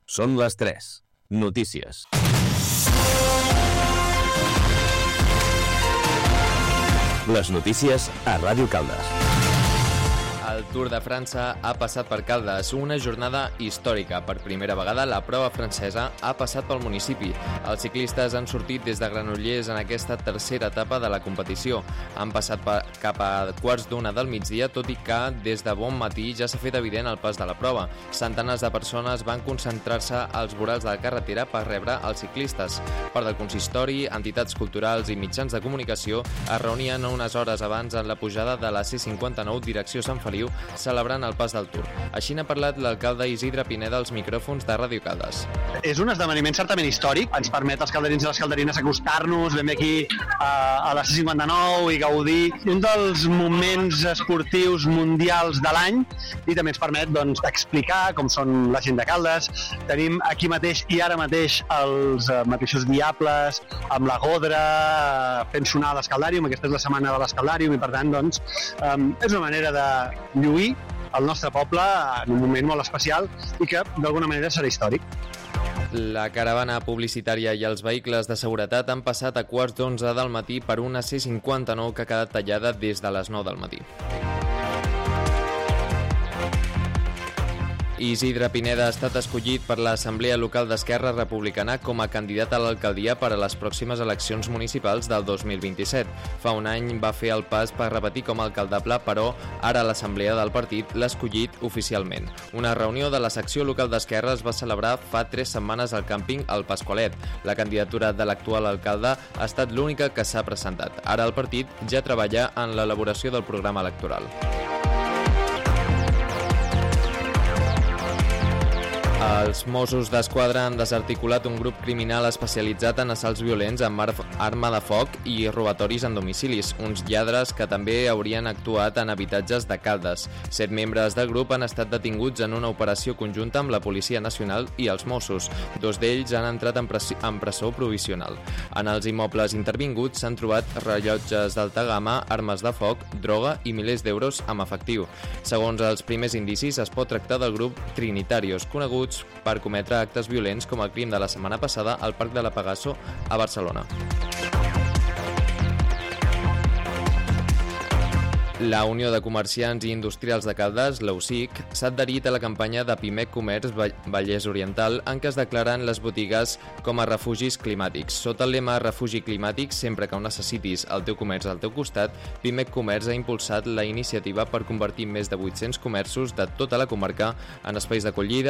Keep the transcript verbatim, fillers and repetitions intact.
Són les tres. Notícies. Les notícies a Ràdio Caldes. El Tour de França ha passat per Caldes, una jornada històrica. Per primera vegada, la prova francesa ha passat pel municipi. Els ciclistes han sortit des de Granollers en aquesta tercera etapa de la competició. Han passat per, cap a quarts d'una del migdia, tot i que des de bon matí ja s'ha fet evident el pas de la prova. Centenars de persones van concentrar-se als vorals de la carretera per rebre els ciclistes. Part del consistori, entitats culturals i mitjans de comunicació es reunien unes hores abans en la pujada de la C cinquanta-nou direcció Sant Feliu, celebrant el pas del Tour. Així n'ha parlat l'alcalde Isidre Pineda als micròfons de Ràdio Caldes. És un esdeveniment certament històric, ens permet als calderins i les calderines acostar-nos ben bé aquí a, a la C cinquanta-nou i gaudir un dels moments esportius mundials de l'any, i també ens permet doncs, explicar com són la gent de Caldes. Tenim aquí mateix i ara mateix els uh, mateixos diables amb la Godra fent sonar l'Escaldàrium. Aquesta és la setmana de l'Escaldàrium i per tant doncs, um, és una manera de lluir el nostre poble en un moment molt especial i que d'alguna manera serà històric. La caravana publicitària i els vehicles de seguretat han passat a quarts d'onze del matí per una C cinquanta-nou que ha quedat tallada des de les nou del matí. Isidre Pineda ha estat escollit per l'Assemblea Local d'Esquerra Republicana com a candidat a l'alcaldia per a les pròximes eleccions municipals del dos mil vint-i-set. Fa un any va fer el pas per repetir com a alcaldable, però ara l'Assemblea del partit l'ha escollit oficialment. Una reunió de la secció local d'Esquerra es va celebrar fa tres setmanes al càmping El Pasqualet. La candidatura de l'actual alcalde ha estat l'única que s'ha presentat. Ara el partit ja treballa en l'elaboració del programa electoral. Els Mossos d'Esquadra han desarticulat un grup criminal especialitzat en assalts violents amb arma de foc i robatoris en domicilis, uns lladres que també haurien actuat en habitatges de Caldes. Set membres del grup han estat detinguts en una operació conjunta amb la Policia Nacional i els Mossos. Dos d'ells han entrat en, en presó provisional. En els immobles intervinguts s'han trobat rellotges d'alta gamma, armes de foc, droga i milers d'euros amb efectiu. Segons els primers indicis, es pot tractar del grup Trinitarios, conegut per cometre actes violents com el crim de la setmana passada al Parc de la Pegaso a Barcelona. La Unió de Comerciants i Industrials de Caldes, la U C I C, s'ha adherit a la campanya de Pimec Comerç Vallès Oriental en què es declaren les botigues com a refugis climàtics. Sota el lema Refugi climàtic, sempre que ho necessitis el teu comerç al teu costat, Pimec Comerç ha impulsat la iniciativa per convertir més de vuit-cents comerços de tota la comarca en espais d'acollida,